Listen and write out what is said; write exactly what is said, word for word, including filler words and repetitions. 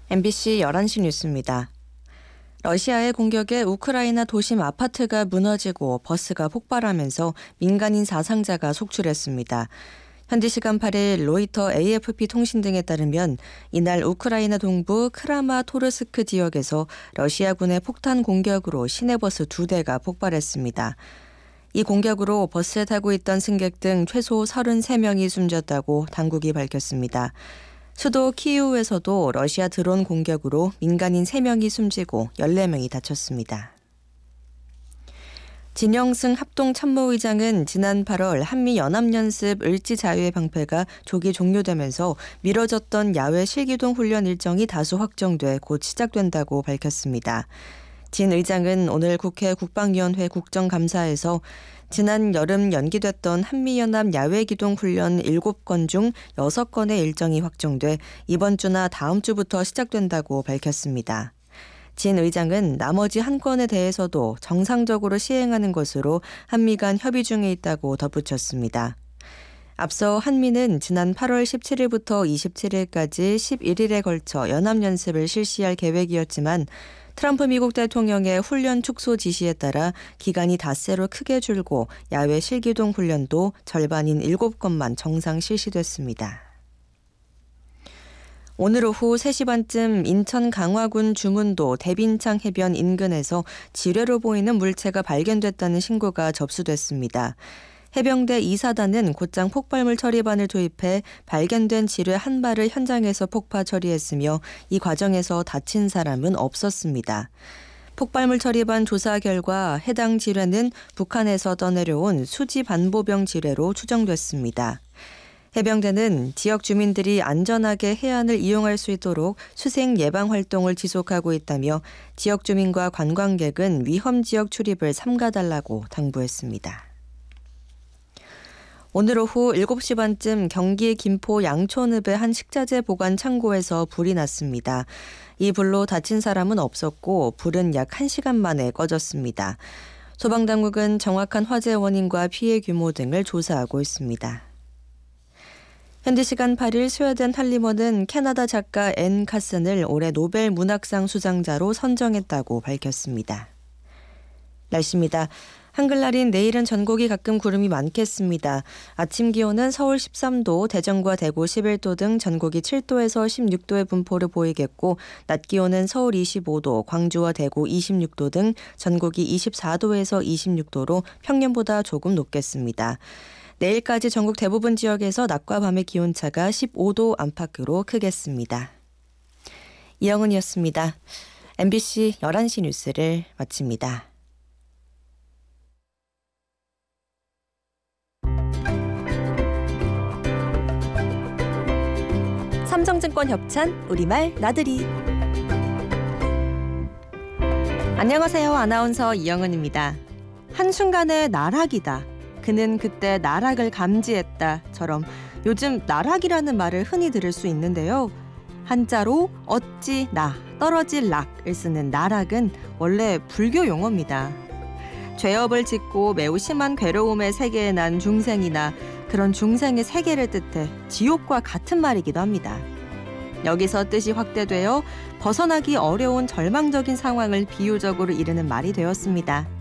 엠비씨 열한 시 뉴스입니다. 러시아의 공격에 우크라이나 도심 아파트가 무너지고 버스가 폭발하면서 민간인 사상자가 속출했습니다. 현지 시간 팔 일 로이터 에이에프피 통신 등에 따르면 이날 우크라이나 동부 크라마토르스크 지역에서 러시아군의 폭탄 공격으로 시내버스 두 대가 폭발했습니다. 이 공격으로 버스에 타고 있던 승객 등 최소 서른세 명이 숨졌다고 당국이 밝혔습니다. 수도 키이우에서도 러시아 드론 공격으로 민간인 세 명이 숨지고 열네 명이 다쳤습니다. 진영승 합동참모의장은 지난 팔월 한미연합연습 을지자유의 방패가 조기 종료되면서 미뤄졌던 야외 실기동 훈련 일정이 다수 확정돼 곧 시작된다고 밝혔습니다. 진 의장은 오늘 국회 국방위원회 국정감사에서 지난 여름 연기됐던 한미연합 야외기동훈련 일곱 건 중 여섯 건의 일정이 확정돼 이번 주나 다음 주부터 시작된다고 밝혔습니다. 진 의장은 나머지 한 건에 대해서도 정상적으로 시행하는 것으로 한미 간 협의 중에 있다고 덧붙였습니다. 앞서 한미는 지난 팔월 십칠일부터 이십칠일까지 십일 일에 걸쳐 연합연습을 실시할 계획이었지만 트럼프 미국 대통령의 훈련 축소 지시에 따라 기간이 닷새로 크게 줄고 야외 실기동 훈련도 절반인 일곱 건만 정상 실시됐습니다. 오늘 오후 세 시 반쯤 인천 강화군 주문도 대빈창 해변 인근에서 지뢰로 보이는 물체가 발견됐다는 신고가 접수됐습니다. 해병대 이 사단은 곧장 폭발물 처리반을 도입해 발견된 지뢰 한 발을 현장에서 폭파 처리했으며 이 과정에서 다친 사람은 없었습니다. 폭발물 처리반 조사 결과 해당 지뢰는 북한에서 떠내려온 수지 반보병 지뢰로 추정됐습니다. 해병대는 지역 주민들이 안전하게 해안을 이용할 수 있도록 수색 예방 활동을 지속하고 있다며 지역 주민과 관광객은 위험 지역 출입을 삼가달라고 당부했습니다. 오늘 오후 일곱 시 반쯤 경기 김포 양촌읍의 한 식자재 보관 창고에서 불이 났습니다. 이 불로 다친 사람은 없었고 불은 약 한 시간 만에 꺼졌습니다. 소방당국은 정확한 화재 원인과 피해 규모 등을 조사하고 있습니다. 현지 시간 팔 일 스웨덴 할리먼은 캐나다 작가 앤 카슨을 올해 노벨 문학상 수상자로 선정했다고 밝혔습니다. 날씨입니다. 한글날인 내일은 전국이 가끔 구름이 많겠습니다. 아침 기온은 서울 십삼 도, 대전과 대구 십일 도 등 전국이 칠 도에서 십육 도의 분포를 보이겠고 낮 기온은 서울 이십오 도, 광주와 대구 이십육 도 등 전국이 이십사 도에서 이십육 도로 평년보다 조금 높겠습니다. 내일까지 전국 대부분 지역에서 낮과 밤의 기온차가 십오 도 안팎으로 크겠습니다. 이영은이었습니다. 엠비씨 열한 시 뉴스를 마칩니다. 삼성증권 협찬 우리말 나들이. 안녕하세요. 아나운서 이영은입니다. 한순간의 나락이다. 그는 그때 나락을 감지했다처럼 요즘 나락이라는 말을 흔히 들을 수 있는데요. 한자로 어찌 나, 떨어질 락을 쓰는 나락은 원래 불교 용어입니다. 죄업을 짓고 매우 심한 괴로움의 세계에 난 중생이나 그런 중생의 세계를 뜻해 지옥과 같은 말이기도 합니다. 여기서 뜻이 확대되어 벗어나기 어려운 절망적인 상황을 비유적으로 이르는 말이 되었습니다.